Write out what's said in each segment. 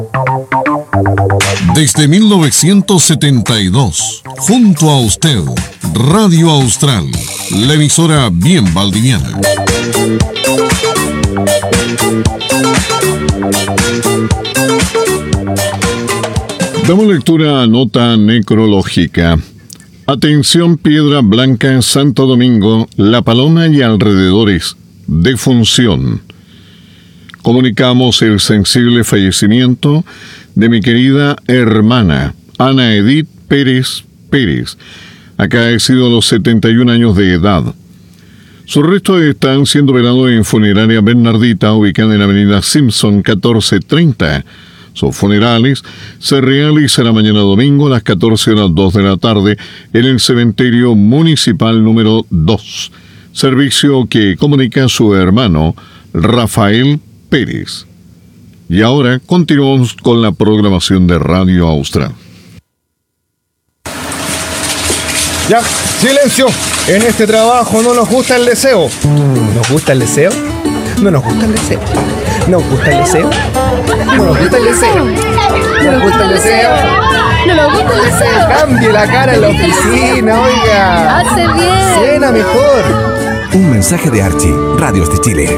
Desde 1972, junto a usted, Radio Austral, la emisora bien valdiviana. Damos lectura a nota necrológica. Atención, Piedra Blanca, Santo Domingo, La Paloma y alrededores. Defunción. Comunicamos el sensible fallecimiento de mi querida hermana, Ana Edith Pérez Pérez, acaecido a los 71 años de edad. Sus restos están siendo velados en Funeraria Bernardita, ubicada en la avenida Simpson 1430. Sus funerales se realizarán mañana domingo a las 14:02 de la tarde en el cementerio municipal número 2, servicio que comunica a su hermano Rafael Pérez. Y ahora continuamos con la programación de Radio Austral. Ya, silencio. En este trabajo no nos gusta el deseo. ¿Nos gusta el deseo? No nos gusta el deseo. ¿Nos gusta el deseo? No nos gusta el deseo. ¿No nos gusta el deseo? No nos gusta el deseo. Cambie la cara en la oficina, oiga. Hace bien. Suena mejor. Un mensaje de Archie, Radios de Chile.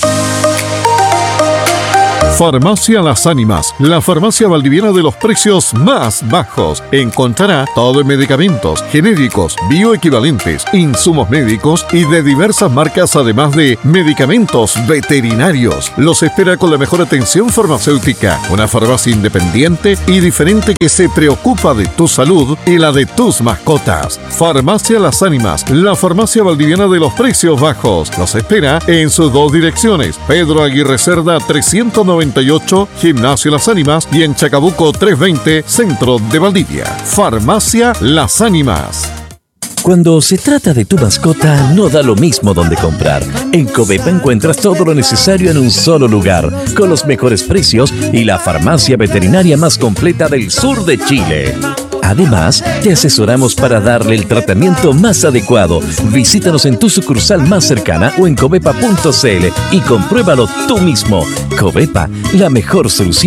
Farmacia Las Ánimas, la farmacia valdiviana de los precios más bajos. Encontrará todo en medicamentos, genéricos, bioequivalentes, insumos médicos y de diversas marcas, además de medicamentos veterinarios. Los espera con la mejor atención farmacéutica. Una farmacia independiente y diferente que se preocupa de tu salud y la de tus mascotas. Farmacia Las Ánimas, la farmacia valdiviana de los precios bajos. Los espera en sus dos direcciones: Pedro Aguirre Cerda 398, Gimnasio Las Ánimas, y en Chacabuco 320, Centro de Valdivia. Farmacia Las Ánimas. Cuando se trata de tu mascota, no da lo mismo donde comprar. En Covepa encuentras todo lo necesario en un solo lugar, con los mejores precios y la farmacia veterinaria más completa del sur de Chile. Además, te asesoramos para darle el tratamiento más adecuado. Visítanos en tu sucursal más cercana o en covepa.cl y compruébalo tú mismo. Covepa, la mejor solución